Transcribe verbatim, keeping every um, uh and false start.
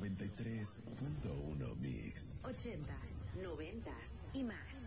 noventa y tres punto uno Mix. Ochentas, noventas y más.